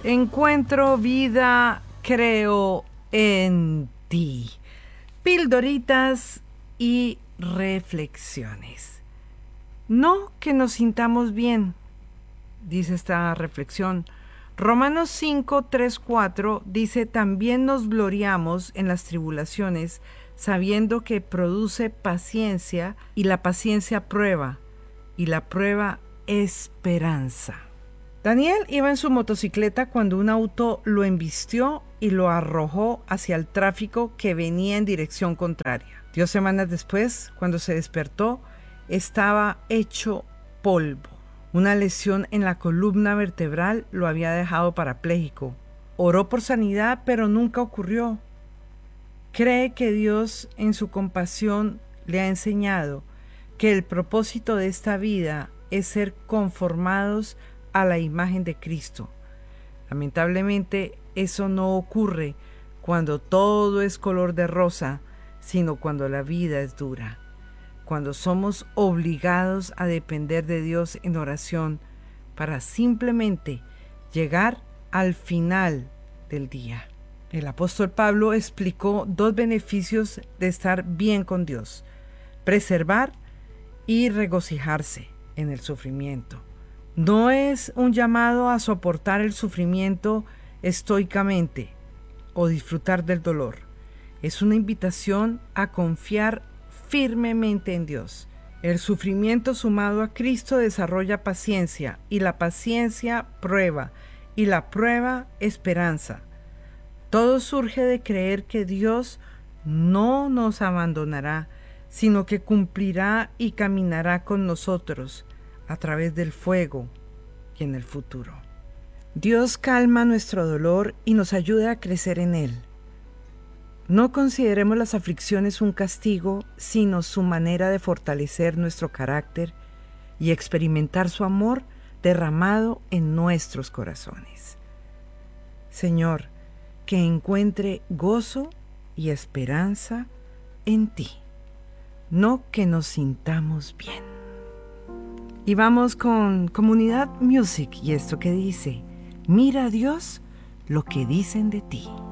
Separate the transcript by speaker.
Speaker 1: Encuentro vida, creo en ti. Pildoritas y reflexiones. No que nos sintamos bien, dice esta reflexión. Romanos 5, 3, 4 dice: también nos gloriamos en las tribulaciones, sabiendo que produce paciencia, y la paciencia prueba, y la prueba esperanza. Daniel iba en su motocicleta cuando un auto lo embistió y lo arrojó hacia el tráfico que venía en dirección contraria. 2 semanas después, cuando se despertó, estaba hecho polvo. Una lesión en la columna vertebral lo había dejado parapléjico. Oró por sanidad, pero nunca ocurrió. Cree que Dios, en su compasión, le ha enseñado que el propósito de esta vida es ser conformados a la imagen de Cristo. Lamentablemente, eso no ocurre cuando todo es color de rosa, sino cuando la vida es dura, cuando somos obligados a depender de Dios en oración para simplemente llegar al final del día. El apóstol Pablo explicó 2 beneficios de estar bien con Dios: preservar y regocijarse en el sufrimiento. No es un llamado a soportar el sufrimiento estoicamente o disfrutar del dolor. Es una invitación a confiar firmemente en Dios. El sufrimiento sumado a Cristo desarrolla paciencia, y la paciencia prueba, y la prueba esperanza. Todo surge de creer que Dios no nos abandonará, sino que cumplirá y caminará con nosotros a través del fuego y en el futuro. Dios calma nuestro dolor y nos ayuda a crecer en él. No consideremos las aflicciones un castigo, sino su manera de fortalecer nuestro carácter y experimentar su amor derramado en nuestros corazones. Señor, que encuentre gozo y esperanza en ti, no que nos sintamos bien. Y vamos con Comunidad Music y esto que dice: mira a Dios lo que dicen de ti.